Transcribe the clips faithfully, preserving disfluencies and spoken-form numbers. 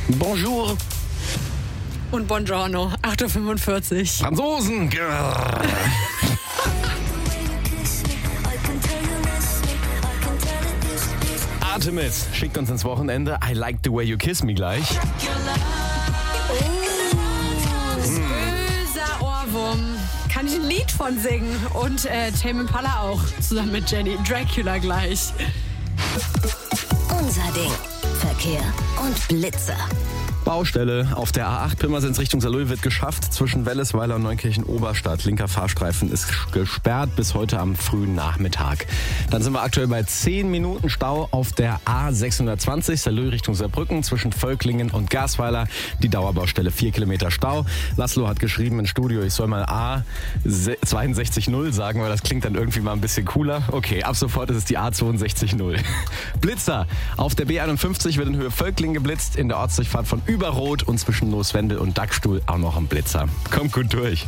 Bonjour. Und Buongiorno, acht Uhr fünfundvierzig. Franzosen. Grrr. Artemis schickt uns ins Wochenende. I like the way you kiss me gleich. Böser Ohrwurm. Kann ich ein Lied von singen. Und äh, Tame Impala auch. Zusammen mit Jenny. Dracula gleich. Unser Ding. Verkehr und Blitzer. Baustelle auf der A acht Pirmasens Richtung Saarlouis wird geschafft. Zwischen Wellesweiler und Neukirchen-Oberstadt. Linker Fahrstreifen ist gesperrt bis heute am frühen Nachmittag. Dann sind wir aktuell bei zehn Minuten Stau auf der A sechshundertzwanzig Saarlouis Richtung Saarbrücken zwischen Völklingen und Garsweiler. Die Dauerbaustelle, vier Kilometer Stau. Laszlo hat geschrieben im Studio, ich soll mal A zweiundsechzig null sagen, weil das klingt dann irgendwie mal ein bisschen cooler. Okay, ab sofort ist es die A zweiundsechzig null. Blitzer. Auf der B einundfünfzig wird in Höhe Völklingen geblitzt. In der Ortsdurchfahrt von Überrot und zwischen Loswendel und Dackstuhl auch noch ein Blitzer. Kommt gut durch.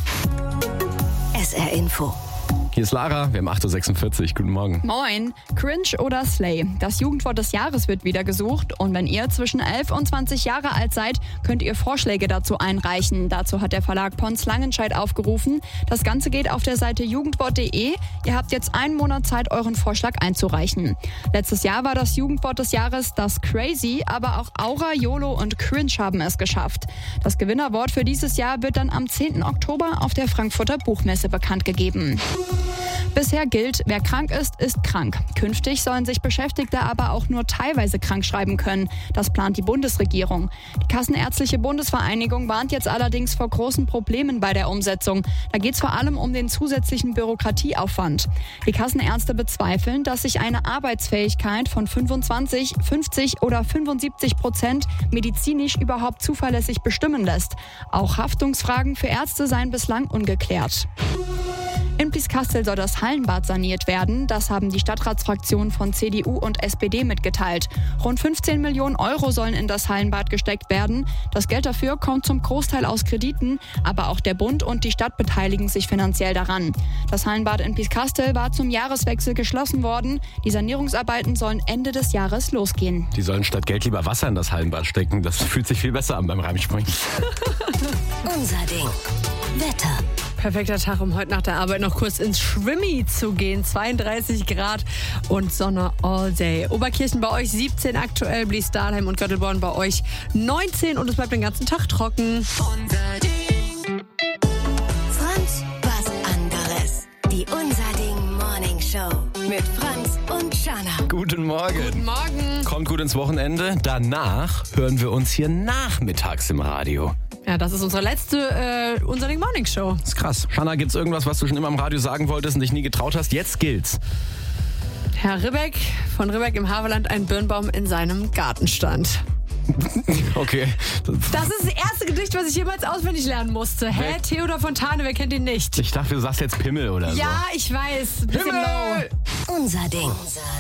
S R Info. Hier ist Lara, wir haben acht Uhr sechsundvierzig. Guten Morgen. Moin. Cringe oder Slay? Das Jugendwort des Jahres wird wieder gesucht. Und wenn ihr zwischen elf und zwanzig Jahre alt seid, könnt ihr Vorschläge dazu einreichen. Dazu hat der Verlag Pons Langenscheidt aufgerufen. Das Ganze geht auf der Seite jugendwort punkt de. Ihr habt jetzt einen Monat Zeit, euren Vorschlag einzureichen. Letztes Jahr war das Jugendwort des Jahres das Crazy, aber auch Aura, YOLO und Cringe haben es geschafft. Das Gewinnerwort für dieses Jahr wird dann am zehnten Oktober auf der Frankfurter Buchmesse bekannt gegeben. Bisher gilt, wer krank ist, ist krank. Künftig sollen sich Beschäftigte aber auch nur teilweise krank schreiben können. Das plant die Bundesregierung. Die Kassenärztliche Bundesvereinigung warnt jetzt allerdings vor großen Problemen bei der Umsetzung. Da geht es vor allem um den zusätzlichen Bürokratieaufwand. Die Kassenärzte bezweifeln, dass sich eine Arbeitsfähigkeit von fünfundzwanzig, fünfzig oder fünfundsiebzig Prozent medizinisch überhaupt zuverlässig bestimmen lässt. Auch Haftungsfragen für Ärzte seien bislang ungeklärt. In Blieskastel soll das Hallenbad saniert werden. Das haben die Stadtratsfraktionen von C D U und S P D mitgeteilt. Rund fünfzehn Millionen Euro sollen in das Hallenbad gesteckt werden. Das Geld dafür kommt zum Großteil aus Krediten, aber auch der Bund und die Stadt beteiligen sich finanziell daran. Das Hallenbad in Blieskastel war zum Jahreswechsel geschlossen worden. Die Sanierungsarbeiten sollen Ende des Jahres losgehen. Die sollen statt Geld lieber Wasser in das Hallenbad stecken. Das fühlt sich viel besser an beim Reimspringen. Unser Ding. Wetter. Perfekter Tag, um heute nach der Arbeit noch kurz ins Schwimmi zu gehen. zweiunddreißig Grad und Sonne all day. Oberkirchen bei euch siebzehn aktuell, Blies-Dahlheim und Göttelborn bei euch neunzehn und es bleibt den ganzen Tag trocken. Unser Ding. Franz, was anderes. Die Unser Ding Morning Show mit Franz und Shana. Guten Morgen. Guten Morgen. Kommt gut ins Wochenende. Danach hören wir uns hier nachmittags im Radio. Ja, das ist unsere letzte äh, Unser Ding Morning Show. Das ist krass. Shanna, gibt's irgendwas, was du schon immer im Radio sagen wolltest und dich nie getraut hast? Jetzt gilt's. Herr Ribbeck von Ribbeck im Havelland ein Birnbaum in seinem Garten stand. Okay. Das ist das erste Gedicht, was ich jemals auswendig lernen musste. Hä? Wer? Theodor Fontane, wer kennt ihn nicht? Ich dachte, du sagst jetzt Pimmel oder so. Ja, ich weiß. Bisschen Pimmel! low. Unser Ding.